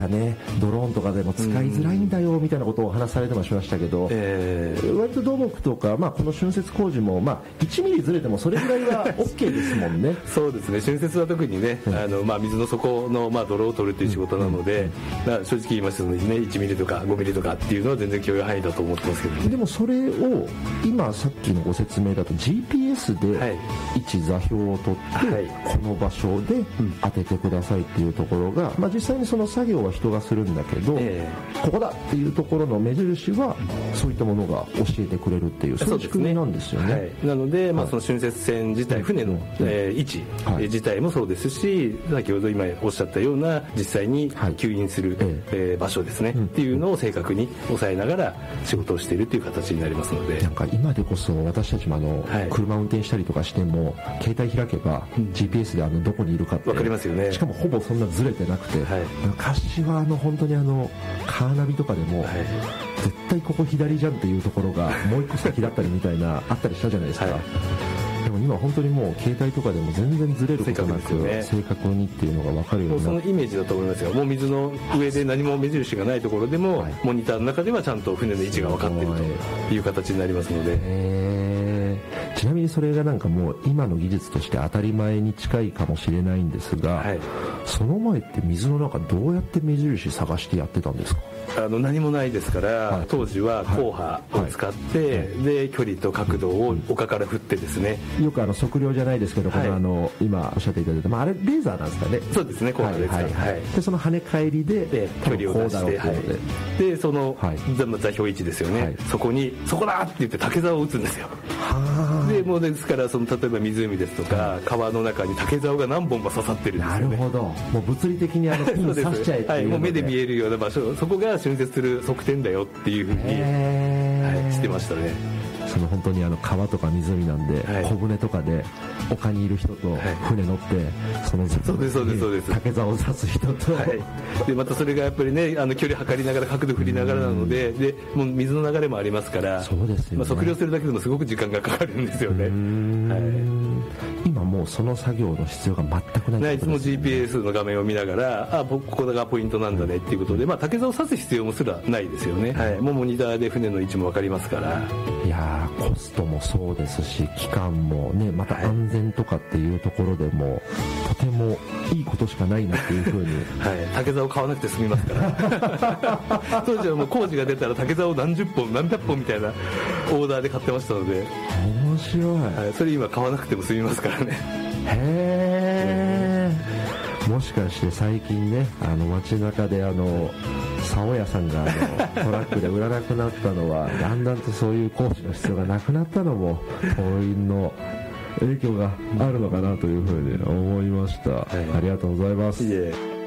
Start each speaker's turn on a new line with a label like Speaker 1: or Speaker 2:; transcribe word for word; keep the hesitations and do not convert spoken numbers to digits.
Speaker 1: ね、ドローンとかでも使いづらいんだよみたいなことをお話されてもしましたけど、えー、割と土木とか、まあ、この浚渫工事も、まあ、いちミリずれてもそれぐらいは OK ですもんね。
Speaker 2: そうですね、浚渫は特にね、うん、あのまあ、水の底の、まあ、泥を取るという仕事なので、うんうん、正直言いますとね、いちミリとかごミリとかっていうのは全然許容範囲だと思ってますけど、ね、
Speaker 1: でもそれを今さっきのご説明だと ジーピーエス で位置座標を取って、はい、この場所で当ててくださいっていうところが、まあ、実際にその作業は人がするんだけど、えー、ここだっていうところの目印はそういったものが教えてくれるっていう、そういう仕組みなんですよね。
Speaker 2: はい、なので、まあ、その浚渫船自体、船の、えー、位置、はい、自体もそうですし、先ほど今おっしゃったような実際に吸引する、はい、えー、場所ですね、うん、っていうのを正確に抑えながら仕事をしているという形になりますので、
Speaker 1: なんか今でこそ私たちもあの、はい、車運転したりとかしても携帯開けば ジーピーエス であのどこにいるかって
Speaker 2: 分かりますよね。
Speaker 1: しかもほぼそんなずれてなくて、はい、昔はあの本当にあのカーナビとかでも、はい、絶対ここ左じゃんっていうところがもう一個先だったりみたいなあったりしたじゃないですか、はい、でも今本当にもう携帯とかでも全然ずれることなく正確にっていうのが分かるようになって、
Speaker 2: そのイメージだと思いますよ。もう水の上で何も目印がないところでも、はい、モニターの中ではちゃんと船の位置が分かっているという形になりますので、
Speaker 1: へー、ちなみにそれがなんかもう今の技術として当たり前に近いかもしれないんですが、はい、その前って水の中どうやって目印探してやってたんですか？
Speaker 2: あの何もないですから、はい、当時は光波を使って、はいはい、で距離と角度を丘から振ってですね、
Speaker 1: よくあの測量じゃないですけど、はい、このあの今おっしゃっていただいた、まあ、あれレーザーなんですかね。
Speaker 2: そうですね、光波ですか、はいはいはい、
Speaker 1: でその跳ね返りで、
Speaker 2: で距離を出して、はい、でその、はい、座標位置ですよね、はい、そこにそこだって言って竹竿を打つんですよ。はでもうですからその例えば湖ですとか川の中に竹竿が何本も刺さってるんですよね。
Speaker 1: なるほど、もう物理的にあのピン刺しちゃえっていう、
Speaker 2: はい、もう目で見えるような場所、そこが浚渫する側点だよっていうふうに、はい、してましたね。
Speaker 1: その本当にあの川とか湖なんで、はい、小舟とかで丘にいる人と船乗って、はい、その
Speaker 2: そうですそうですそうです
Speaker 1: 竹竿を刺す人と、
Speaker 2: はい、でまたそれがやっぱりね、あの距離測りながら角度振りながらなので、でもう水の流れもありますから、
Speaker 1: そうですよね、
Speaker 2: まあ、測量するだけでもすごく時間がかかるんですよね。はい、
Speaker 1: 今もうその作業の必要が全くない、
Speaker 2: ないです。もう ジーピーエス の画面を見ながら、あ、ここがポイントなんだねっていうことで、まあ、竹竿を刺す必要もすらないですよね、はい、もうモニターで船の位置も分かりますから。
Speaker 1: いやー、コストもそうですし期間もね、また安全とかっていうところでも、はい、とてもいいことしかないなっていうふうに、
Speaker 2: はい、竹竿を買わなくて済みますから当時はもう工事が出たら竹竿を何十本何百本みたいなオーダーで買ってましたので、
Speaker 1: 面白い、
Speaker 2: はい、それ今買わなくても済みますからね。
Speaker 1: へー、もしかして最近ね、あの街中であの竿屋さんがあのトラックで売らなくなったのはだんだんとそういう工事の必要がなくなったのも党員の影響があるのかなというふうに思いました、はい、ありがとうございます。
Speaker 2: いえ